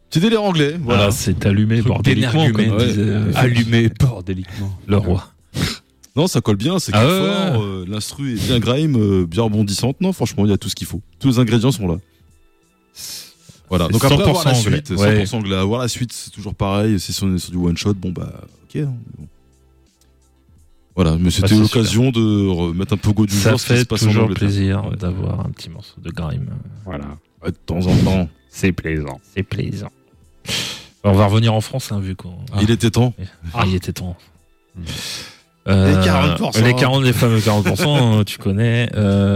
Petit délire anglais, voilà. Ah, c'est allumé bordéliquement, comme disait allumé bordéliquement. le roi. Non, ça colle bien, c'est fort, l'instru est bien grime, bien rebondissante. Non, franchement, il y a tout ce qu'il faut. Tous les ingrédients sont là. Voilà, donc après, avoir la suite, 100% anglais. Avoir la suite, c'est toujours pareil. Si on est sur du one-shot, bon bah, ok. Bon. Voilà, mais c'était l'occasion de remettre un peu au goût du jour. Ça fait toujours plaisir d'avoir un petit morceau de grime. Voilà. De temps en temps. C'est plaisant. C'est plaisant. On va revenir en France, hein, vu qu'on... Il était temps. Il était temps. Les 40%. Les fameux 40%, tu connais.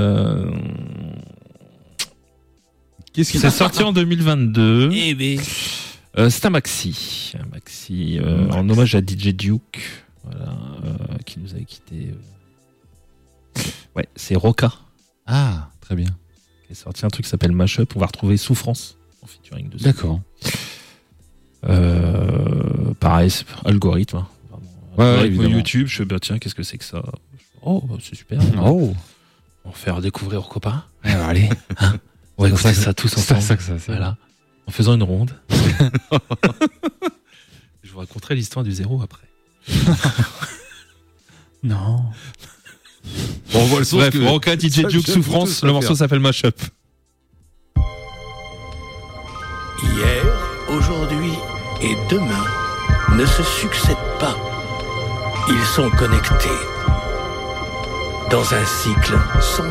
C'est sorti en 2022. C'est un maxi. En hommage à DJ Duke, voilà, qui nous a quitté. Ouais, c'est Roca. Ah, très bien. Qui est sorti un truc qui s'appelle Mashup. On va retrouver Souffrance en featuring dessus. D'accord. Pareil, c'est algorithme. Hein. Évidemment. YouTube, je fais tiens, qu'est-ce que c'est que ça? Oh, c'est super. Oh. On va faire découvrir aux copains. Alors, allez. Hein, on va écouter ça tous ensemble. C'est ça. Voilà. En faisant une ronde. Je vous raconterai l'histoire du zéro après. Non. Bon, on voit le son. Bref, Roca, DJ Duke, Souffrance. Le morceau s'appelle Mashup. Hier, aujourd'hui et demain ne se succèdent pas. Ils sont connectés dans un cycle sans